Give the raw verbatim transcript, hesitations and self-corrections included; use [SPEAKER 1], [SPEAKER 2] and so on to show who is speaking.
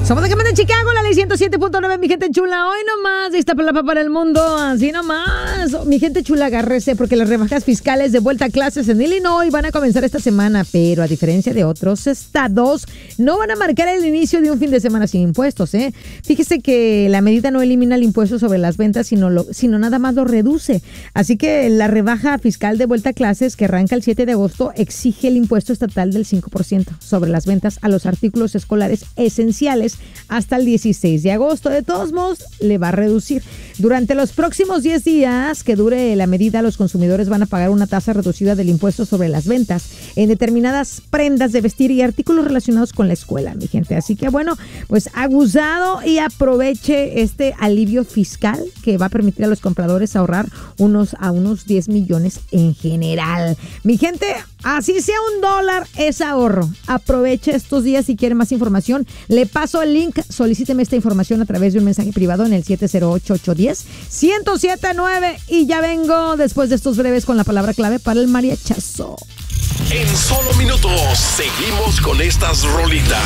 [SPEAKER 1] Somos de Camino de Chicago, la ley ciento siete punto nueve, mi gente chula. Hoy nomás, esta palapa para el mundo, así nomás. Mi gente chula, agárrese porque las rebajas fiscales de vuelta a clases en Illinois van a comenzar esta semana, pero a diferencia de otros estados, no van a marcar el inicio de un fin de semana sin impuestos, ¿eh? Fíjese que la medida no elimina el impuesto sobre las ventas, sino, lo, sino nada más lo reduce. Así que la rebaja fiscal de vuelta a clases, que arranca el siete de agosto, exige el impuesto estatal del cinco por ciento sobre las ventas a los artículos escolares esenciales hasta el dieciséis de agosto. De todos modos, le va a reducir. Durante los próximos diez días que dure la medida, los consumidores van a pagar una tasa reducida del impuesto sobre las ventas en determinadas prendas de vestir y artículos relacionados con la escuela, mi gente. Así que bueno, pues abusado y aproveche este alivio fiscal que va a permitir a los compradores ahorrar unos a unos diez millones en general. Mi gente, así sea un dólar, es ahorro. Aproveche estos días. Si quiere más información, le paso el link. Solicíteme esta información a través de un mensaje privado en el siete cero ocho, ocho uno cero, uno cero siete nueve. Y ya vengo después de estos breves con la palabra clave para el mariachazo.
[SPEAKER 2] En solo minutos seguimos con estas rolitas.